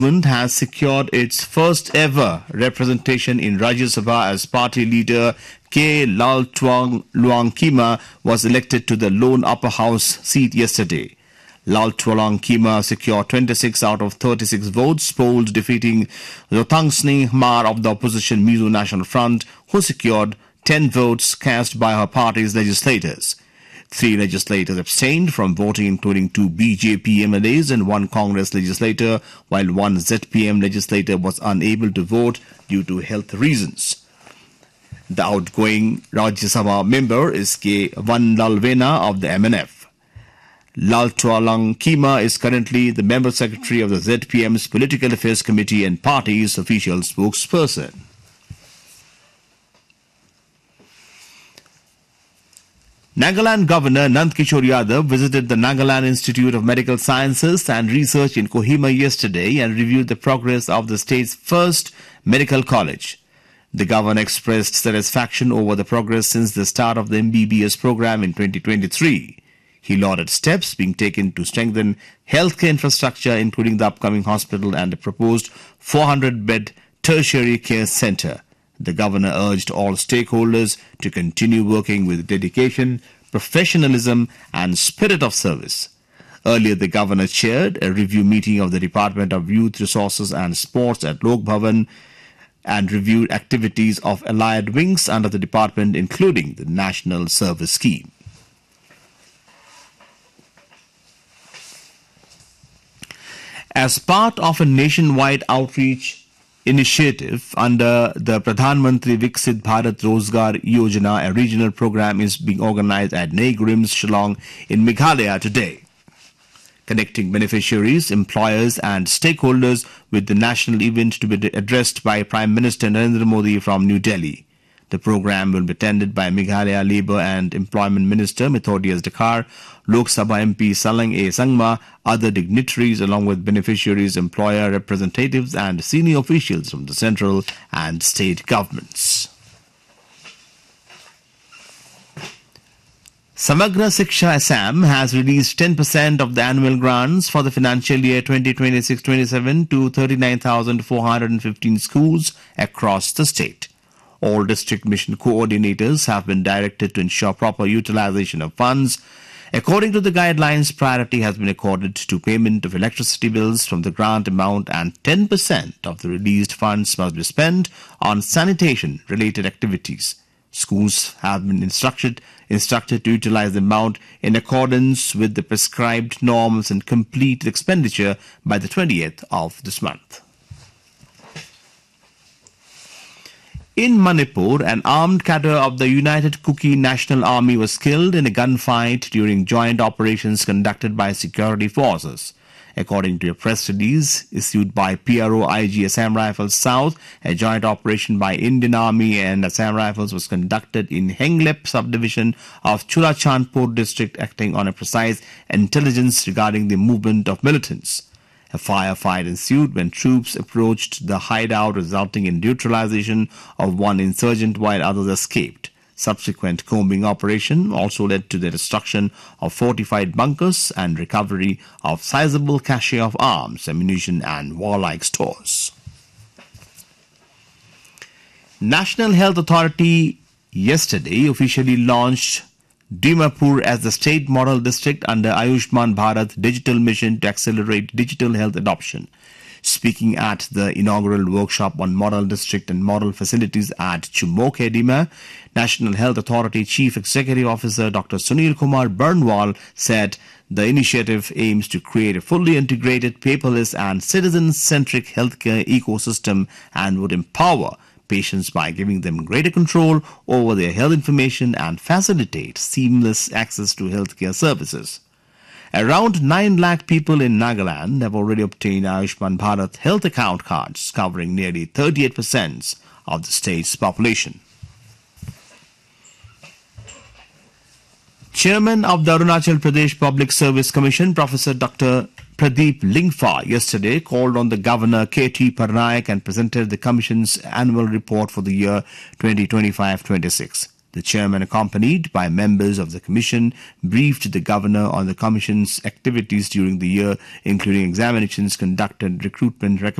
has secured its first ever representation in Rajya Sabha as party leader K. Laltwang Luangkima was elected to the lone upper house seat yesterday. Laltwang Kima secured 26 out of 36 votes polled, defeating Zotangsni Mar of the opposition Mizo National Front, who secured 10 votes cast by her party's legislators. 3 legislators abstained from voting, including 2 BJP MLAs and 1 Congress legislator, while 1 ZPM legislator was unable to vote due to health reasons. The outgoing Rajya Sabha member is K. Vanlalvena of the MNF. Laltwang Kima is currently the member secretary of the ZPM's Political Affairs Committee and party's official spokesperson. Nagaland Governor Nand Kishore Yadav visited the Nagaland Institute of Medical Sciences and Research in Kohima yesterday and reviewed the progress of the state's first medical college. The governor expressed satisfaction over the progress since the start of the MBBS program in 2023. He lauded steps being taken to strengthen healthcare infrastructure, including the upcoming hospital and the proposed 400-bed tertiary care center. The governor urged all stakeholders to continue working with dedication, professionalism, and spirit of service. Earlier, the governor chaired a review meeting of the Department of Youth Resources and Sports at Lok Bhavan and reviewed activities of allied wings under the department, including the National Service Scheme. As part of a nationwide outreach initiative under the Pradhan Mantri Viksit Bharat Rozgar Yojana, a regional program is being organized at Negrims, Shillong in Meghalaya today, connecting beneficiaries, employers and stakeholders with the national event to be addressed by Prime Minister Narendra Modi from New Delhi. The program will be attended by Meghalaya Labour and Employment Minister Methodius Dakar, Lok Sabha MP Salang A. Sangma, other dignitaries along with beneficiaries, employer representatives and senior officials from the central and state governments. Samagra Shiksha Assam has released 10% of the annual grants for the financial year 2026-27 to 39,415 schools across the state. All district mission coordinators have been directed to ensure proper utilization of funds. According to the guidelines, priority has been accorded to payment of electricity bills from the grant amount, and 10% of the released funds must be spent on sanitation-related activities. Schools have been instructed to utilize the amount in accordance with the prescribed norms and complete the expenditure by the 20th of this month. In Manipur, an armed cadre of the United Kuki National Army was killed in a gunfight during joint operations conducted by security forces. According to a press release issued by PRO IG Assam Rifles South, a joint operation by Indian Army and Assam Rifles was conducted in Henglep subdivision of Churachandpur district, acting on a precise intelligence regarding the movement of militants. A firefight ensued when troops approached the hideout, resulting in neutralization of one insurgent while others escaped. Subsequent combing operation also led to the destruction of fortified bunkers and recovery of sizable cache of arms, ammunition and warlike stores. National Health Authority yesterday officially launched Dimapur as the state model district under Ayushman Bharat digital mission to accelerate digital health adoption. Speaking at the inaugural workshop on model district and model facilities at Chumoke, Dima, National Health Authority Chief Executive Officer Dr. Sunil Kumar Burnwal said the initiative aims to create a fully integrated, paperless and citizen-centric healthcare ecosystem and would empower patients by giving them greater control over their health information and facilitate seamless access to healthcare services. Around 9 lakh people in Nagaland have already obtained Ayushman Bharat health account cards, covering nearly 38% of the state's population. Chairman of the Arunachal Pradesh Public Service Commission, Professor Dr. Pradeep Lingfa, yesterday called on the Governor K.T. Parnaik and presented the Commission's annual report for the year 2025-26. The chairman, accompanied by members of the commission, briefed the governor on the commission's activities during the year, including examinations conducted, recruitment,